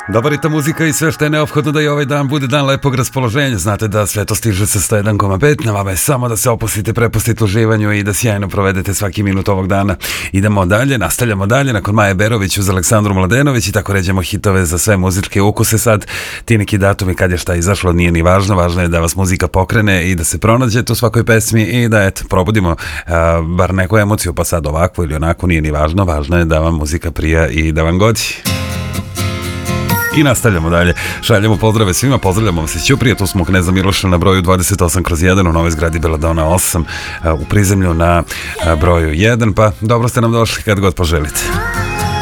Dobar ritam muzika i sve što je neophodno da i ovaj dan bude dan lepog raspoloženja. Znate da sve to stiže sa 101,5. Na vama je samo da se opustite, prepustite uživanju i da sjajno provedete svaki minut ovog dana. Idemo dalje, nastavljamo dalje. Nakon Maje Berović uz Aleksandru Mladenović i tako ređemo hitove za sve muzičke ukuse. Sad ti neki datumi kad je šta izašlo nije ni važno. Važno je da vas muzika pokrene i da se pronađete u svakoj pesmi i da probudimo bar neku emociju, pa sad ovako ili onako nije ni važno. Važno je da vam muzika prija i da vam godi. I nastavljamo dalje. Šaljemo pozdrave svima, pozdravljamo vas iz Ćuprije. Tu smo u Kneza Miloša na broju 28/1 u Novoj zgradi Beladona 8, u prizemlju na broju 1, pa dobro ste nam došli kad god poželite.